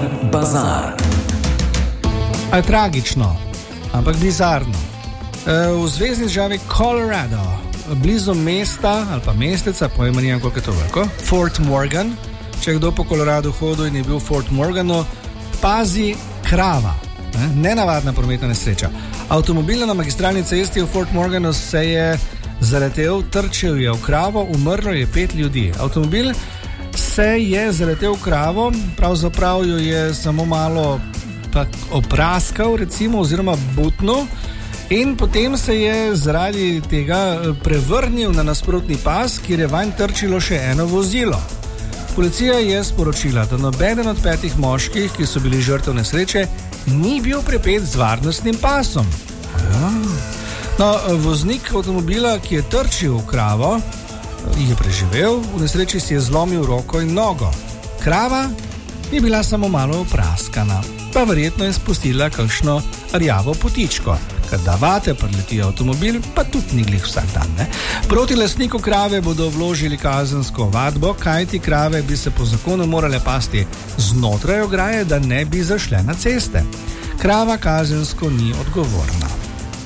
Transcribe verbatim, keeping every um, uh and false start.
bazar. A je tragično, ampak bizarno. V zvezni državi Colorado, blizu mesta ali pa mesteca, pojma nimam, koliko je to veliko, Fort Morgan. Če kdo po Coloradu hodil in je bil v Fort Morganu, pazi krava. Ne? Nenavadna prometna nesreča. Avtomobil na magistralni cesti v Fort Morganu se je zaletel, trčil je v kravo, umrlo je pet ljudi. Avtomobil se je zaletel v kravo, pravzaprav jo je samo malo pa opraskal, recimo, oziroma butnil, in potem se je zaradi tega prevrnil na nasprotni pas, kjer je vanj trčilo še eno vozilo. Policija je sporočila, da nobeden od petih moških, ki so bili žrtev nesreče, ni bil pripet z varnostnim pasom. No, voznik avtomobila, ki je trčil v kravo, je preživel, v nesreči si je zlomil roko in nogo. Krava je bila samo malo opraskana, pa verjetno je spustila kakšno rjavo potičko. Ker da vate preleti avtomobil, pa tudi ni glih vsak dan. Ne? Proti lastniku krave bodo vložili kazensko ovadbo, kajti krave bi se po zakonu morale pasti znotraj ograje, da ne bi zašle na ceste. Krava kazensko ni odgovorna.